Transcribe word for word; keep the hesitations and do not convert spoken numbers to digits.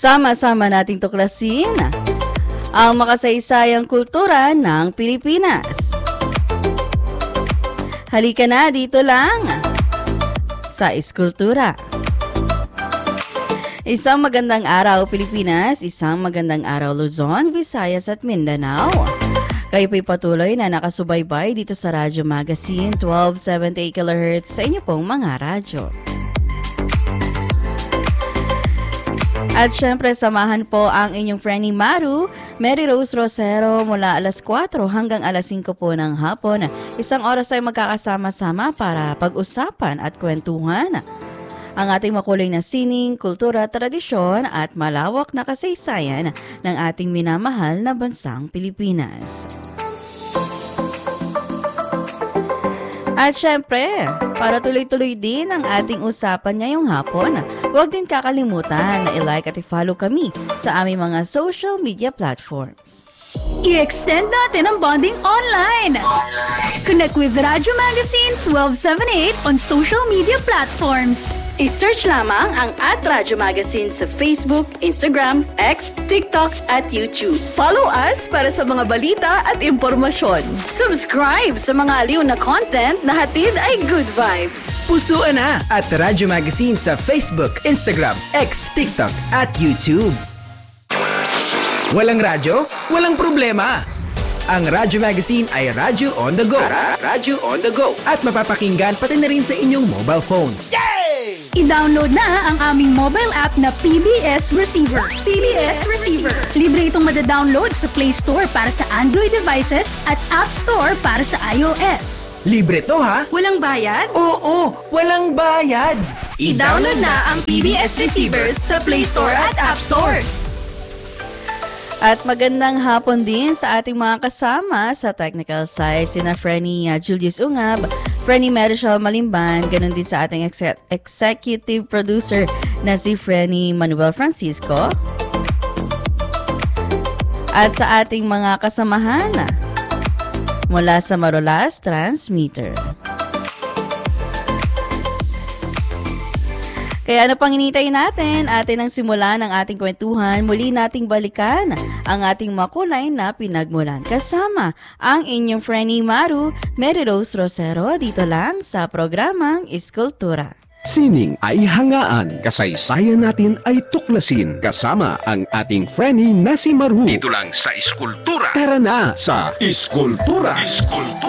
Sama-sama nating tuklasin ang makasaysayang kultura ng Pilipinas. Halika na dito lang sa Iskultura. Isang magandang araw Pilipinas, isang magandang araw Luzon, Visayas at Mindanao. Kayo po'y patuloy na nakasubaybay dito sa Radyo Magazine twelve seventy-eight kilohertz sa inyo pong mga radyo. At syempre, samahan po ang inyong friendly Maru, Mary Rose Rosero mula alas kwatro hanggang alas singko po ng hapon. Isang oras ay magkakasama-sama para pag-usapan at kwentuhan ang ating makulay na sining, kultura, tradisyon at malawak na kasaysayan ng ating minamahal na bansang Pilipinas. At syempre, para tuloy-tuloy din ang ating usapan ngayong hapon, huwag din kakalimutan na i-like at i-follow kami sa aming mga social media platforms. I-extend natin ang bonding online. Connect with Radyo Magazine twelve seventy-eight on social media platforms. I-search lamang ang at Radyo Magazine sa Facebook, Instagram, X, TikTok at YouTube. Follow us para sa mga balita at impormasyon. Subscribe sa mga aliw na content na hatid ay good vibes. Pusuan na at Radyo Magazine sa Facebook, Instagram, X, TikTok at YouTube. Walang radyo? Walang problema! Ang Radyo Magazine ay Radyo on the go. Radyo on the go. At mapapakinggan pati na rin sa inyong mobile phones. Yay! I-download na ang aming mobile app na P B S Receiver. P B S Receiver. Libre itong madadownload sa Play Store para sa Android devices at App Store para sa iOS. Libre to ha? Walang bayad? Oo, walang bayad! I-download na ang P B S Receiver sa Play Store at App Store. At magandang hapon din sa ating mga kasama sa technical side, sina Frenny uh, Julius Ungab, Frenny Marichal Malimban, ganun din sa ating ex- executive producer na si Frenny Manuel Francisco. At sa ating mga kasamahan mula sa Marolas Transmitter. Kaya ano pang hinihintay natin? Atin ang simula ng ating kwentuhan. Muli nating balikan ang ating makulay na pinagmulan. Kasama ang inyong friendly Maru, Mary Rose Rosero, dito lang sa programang Iskultura. Sining ay hangaan, kasaysayan natin ay tuklasin. Kasama ang ating friendly na si Maru. Dito lang sa Iskultura. Tara na sa Iskultura. Iskultura.